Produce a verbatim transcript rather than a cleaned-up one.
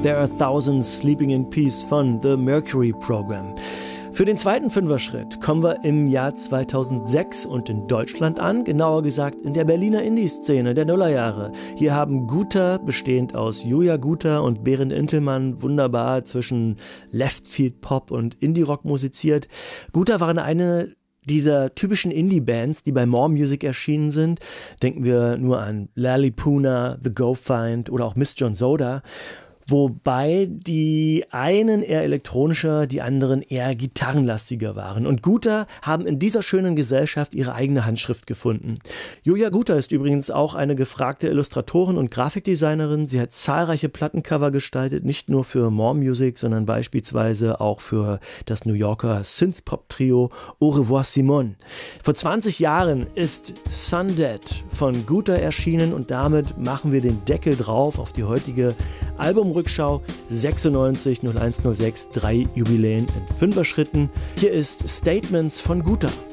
There Are Thousands Sleeping in Peace von The Mercury Program. Für den zweiten Fünferschritt kommen wir im Jahr zweitausendsechs und in Deutschland an, genauer gesagt in der Berliner Indie-Szene der Nullerjahre. Hier haben Guter, bestehend aus Julia Guter und Berend Intelmann, wunderbar zwischen Leftfield-Pop und Indie-Rock musiziert. Guter waren eine dieser typischen Indie-Bands, die bei More Music erschienen sind. Denken wir nur an Lalipuna, The Go Find oder auch Miss John Soda. Wobei die einen eher elektronischer, die anderen eher gitarrenlastiger waren. Und Guter haben in dieser schönen Gesellschaft ihre eigene Handschrift gefunden. Julia Guter ist übrigens auch eine gefragte Illustratorin und Grafikdesignerin. Sie hat zahlreiche Plattencover gestaltet, nicht nur für More Music, sondern beispielsweise auch für das New Yorker Synthpop-Trio Au revoir Simone. Vor zwanzig Jahren ist Sundead von Guter erschienen und damit machen wir den Deckel drauf auf die heutige Albumrückschau sechsundneunzig null eins null sechs, drei Jubiläen in Fünfer-Schritten. Hier ist Statements von Guter.